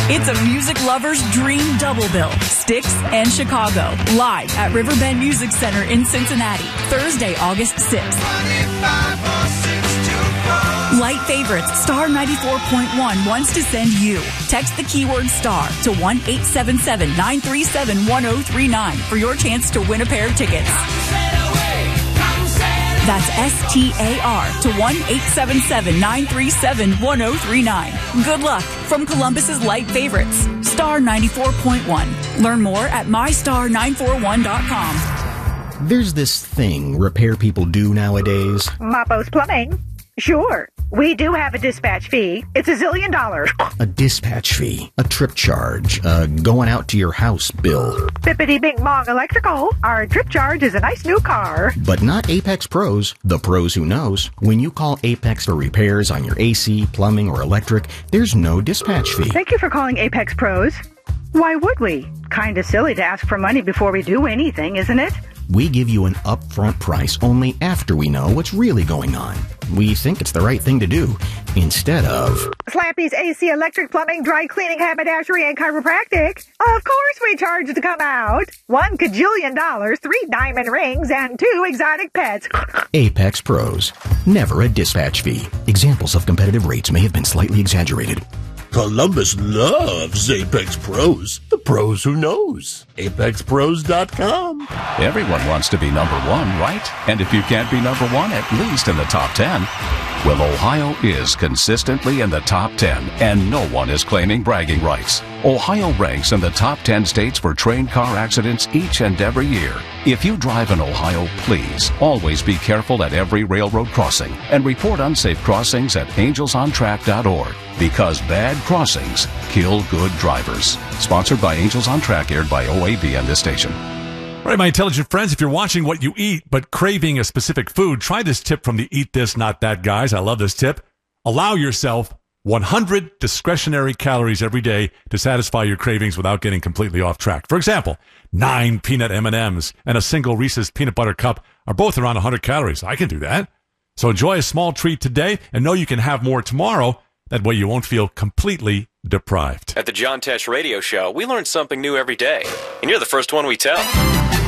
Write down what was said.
It's a music lover's dream double bill. Styx and Chicago, live at Riverbend Music Center in Cincinnati, Thursday, August 6th. Light Favorites, Star 94.1 wants to send you. Text the keyword STAR to 1-877-937-1039 for your chance to win a pair of tickets. That's STAR to 1-877-937-1039. Good luck from Columbus's Light Favorites, Star 94.1. Learn more at mystar941.com. There's this thing repair people do nowadays. Mappo's Plumbing. Sure. We do have a dispatch fee. It's $1 zillion. A dispatch fee, a trip charge, going out to your house bill. Bippity Bing Bong Electrical. Our trip charge is a nice new car. But not Apex Pros, the pros who knows. When you call Apex for repairs on your AC, plumbing, or electric, there's no dispatch fee. Thank you for calling Apex Pros. Why would we? Kinda silly to ask for money before we do anything, isn't it? We give you an upfront price only after we know what's really going on. We think it's the right thing to do, instead of Slappy's AC, electric, plumbing, dry cleaning, haberdashery, and chiropractic. Of course we charge to come out. $1 kajillion, 3 diamond rings, and 2 exotic pets. Apex Pros. Never a dispatch fee. Examples of competitive rates may have been slightly exaggerated. Columbus loves Apex Pros. The pros who knows. ApexPros.com. Everyone wants to be number one, right? And if you can't be number one, at least in the top 10. Well, Ohio is consistently in the top 10, and no one is claiming bragging rights. Ohio ranks in the top 10 states for train car accidents each and every year. If you drive in Ohio, please always be careful at every railroad crossing and report unsafe crossings at angelsontrack.org, because bad crossings kill good drivers. Sponsored by Angels on Track, aired by OAB and this station. All right, my intelligent friends, if you're watching what you eat but craving a specific food, try this tip from the Eat This, Not That guys. I love this tip. Allow yourself 100 discretionary calories every day to satisfy your cravings without getting completely off track. For example, 9 peanut M&Ms and a single Reese's peanut butter cup are both around 100 calories. I can do that. So enjoy a small treat today and know you can have more tomorrow. That way you won't feel completely deprived. At the John Tesh Radio Show, we learn something new every day, and you're the first one we tell.